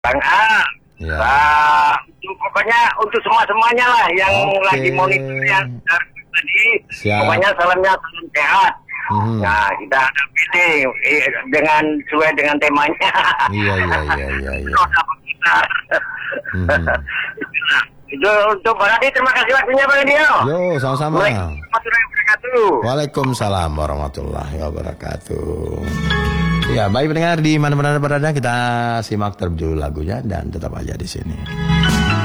Bang A. Ya. Pokoknya untuk semuanya lah yang lagi monitor yang tadi. Siap. Pokoknya salam sehat. Nah, kita hadapi nih dengan sesuai dengan temanya. Iya. Itu untuk Pak Adi, terima kasih waktunya Pak Adi. Yo, sama-sama. Waalaikumsalam warahmatullahi wabarakatuh. Ya, baik pendengar di mana-mana berada, kita simak terlebih dahulu lagunya dan tetap aja di sini.